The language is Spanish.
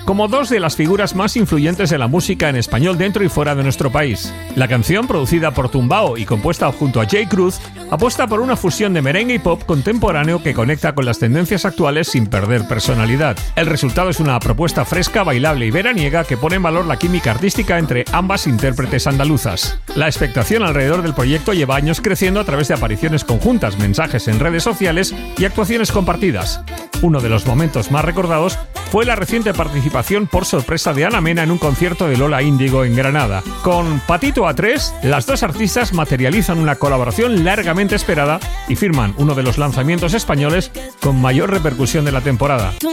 como dos de las figuras más influyentes de la música en español dentro y fuera de nuestro país. La canción, producida por Tumbao y compuesta junto a Jay Cruz, apuesta por una fusión de merengue y pop contemporáneo que conecta con las tendencias actuales sin perder personalidad. El resultado es una propuesta fresca, bailable y veraniega que pone en valor la química artística entre ambas intérpretes andaluzas. La expectación alrededor del proyecto lleva años creciendo a través de apariciones conjuntas, mensajes en redes sociales y actuaciones compartidas. Uno de los momentos más recordados fue la reciente participación por sorpresa de Ana Mena en un concierto de Lola Índigo en Granada. Con Patito A3, las dos artistas materializan una colaboración largamente esperada y firman uno de los lanzamientos españoles con mayor repercusión de la temporada.